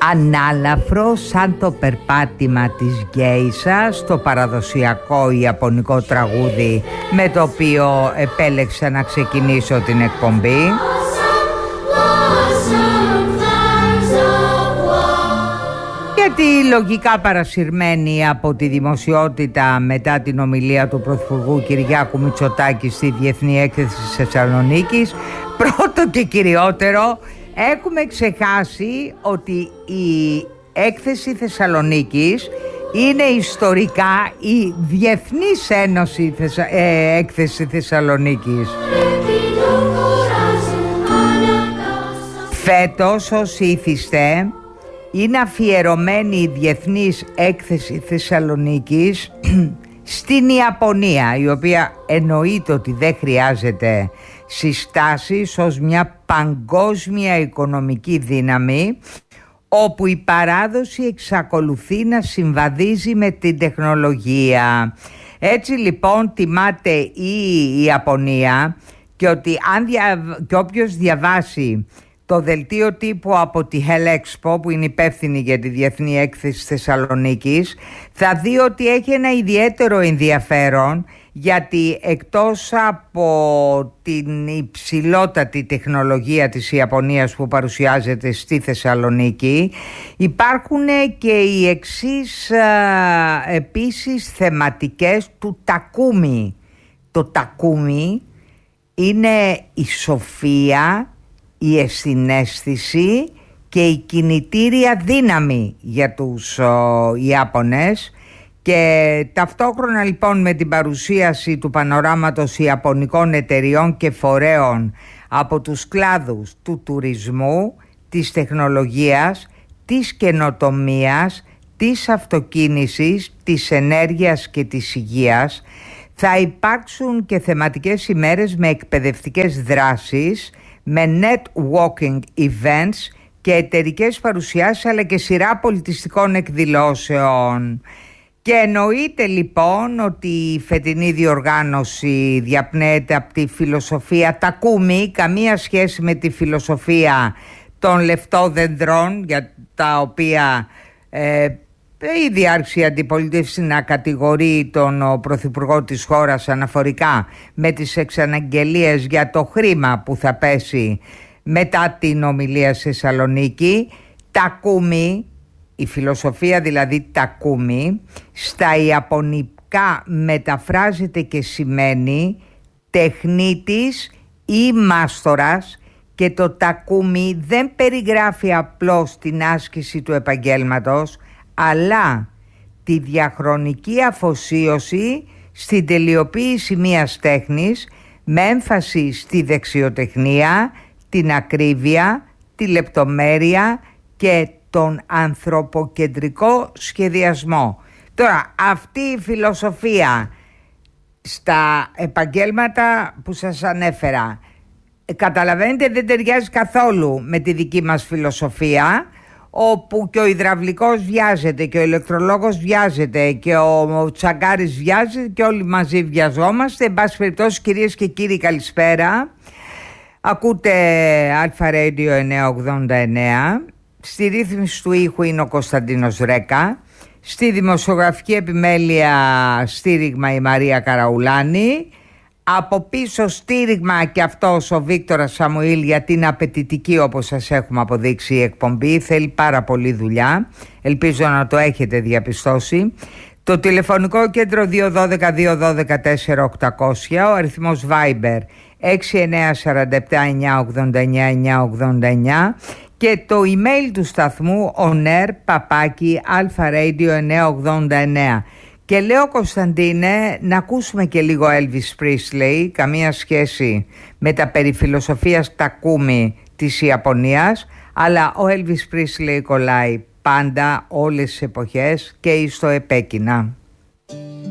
Ανάλαφρο σαν το περπάτημα της γκέισα στο παραδοσιακό ιαπωνικό τραγούδι με το οποίο επέλεξα να ξεκινήσω την εκπομπή. Γιατί λογικά παρασυρμένη από τη δημοσιότητα μετά την ομιλία του Πρωθυπουργού Κυριάκου Μητσοτάκη στη Διεθνή Έκθεση της Θεσσαλονίκης, πρώτο και κυριότερο, έχουμε ξεχάσει ότι η Έκθεση Θεσσαλονίκης είναι ιστορικά η Διεθνής Ένωση Έκθεση Θεσσαλονίκης. Φέτος, όσοι ήθιστε, είναι αφιερωμένη η Διεθνής Έκθεση Θεσσαλονίκης στην Ιαπωνία, η οποία εννοείται ότι δεν χρειάζεται συστάσεις ως μια παγκόσμια οικονομική δύναμη, όπου η παράδοση εξακολουθεί να συμβαδίζει με την τεχνολογία. Έτσι λοιπόν τιμάται η Ιαπωνία, και ότι και όποιος διαβάσει το δελτίο τύπου από τη Hell Expo, που είναι υπεύθυνη για τη Διεθνή Έκθεση Θεσσαλονίκης, θα δει ότι έχει ένα ιδιαίτερο ενδιαφέρον, γιατί εκτός από την υψηλότατη τεχνολογία της Ιαπωνίας που παρουσιάζεται στη Θεσσαλονίκη, υπάρχουν και οι εξής επίσης θεματικές του τακούμι. Το τακούμι είναι η σοφία, η εσυναίσθηση και η κινητήρια δύναμη για τους Ιάπωνες. Και ταυτόχρονα λοιπόν με την παρουσίαση του πανοράματος ιαπωνικών εταιριών και φορέων από τους κλάδους του τουρισμού, της τεχνολογίας, της καινοτομίας, της αυτοκίνησης, της ενέργειας και της υγείας, θα υπάρξουν και θεματικές ημέρες με εκπαιδευτικές δράσεις, με networking events και εταιρικές παρουσιάσεις, αλλά και σειρά πολιτιστικών εκδηλώσεων. Και εννοείται λοιπόν ότι η φετινή διοργάνωση διαπνέεται από τη φιλοσοφία τακούμι, καμία σχέση με τη φιλοσοφία των λεφτόδεντρων, για τα οποία ήδη άρχισε η αντιπολίτευση να κατηγορεί τον πρωθυπουργό της χώρας αναφορικά με τις εξαναγγελίες για το χρήμα που θα πέσει μετά την ομιλία σε Θεσσαλονίκη. Τακούμι, η φιλοσοφία δηλαδή τακούμι, στα ιαπωνικά μεταφράζεται και σημαίνει τεχνίτης ή μάστορας, και το τακούμι δεν περιγράφει απλώς την άσκηση του επαγγέλματος, αλλά τη διαχρονική αφοσίωση στην τελειοποίηση μιας τέχνης, με έμφαση στη δεξιοτεχνία, την ακρίβεια, τη λεπτομέρεια και τον ανθρωποκεντρικό σχεδιασμό. Τώρα, αυτή η φιλοσοφία στα επαγγέλματα που σας ανέφερα, καταλαβαίνετε, δεν ταιριάζει καθόλου με τη δική μας φιλοσοφία, όπου και ο υδραυλικός βιάζεται και ο ηλεκτρολόγος βιάζεται και ο τσαγκάρης βιάζεται και όλοι μαζί βιαζόμαστε. Εν πάση περιπτώσει, κυρίες και κύριοι, καλησπέρα. Ακούτε Αλφα Radio 989. Στη ρύθμιση του ήχου είναι ο Κωνσταντίνος Ρέκα. Στη δημοσιογραφική επιμέλεια στήριγμα η Μαρία Καραουλάνη. Από πίσω στήριγμα και αυτός ο Βίκτορας Σαμουήλ, γιατί είναι απαιτητική, όπως σας έχουμε αποδείξει, η εκπομπή. Θέλει πάρα πολύ δουλειά. Ελπίζω να το έχετε διαπιστώσει. Το τηλεφωνικό κέντρο 212-212-4800, ο αριθμός Viber 6947-989-989 και το email του σταθμού oner@alpharadio989. Και λέω, Κωνσταντίνε, να ακούσουμε και λίγο Elvis Presley, καμία σχέση με τα περί φιλοσοφίας τακούμι της Ιαπωνίας, αλλά ο Elvis Presley κολλάει πάντα, όλες τις εποχές και στο επέκεινα.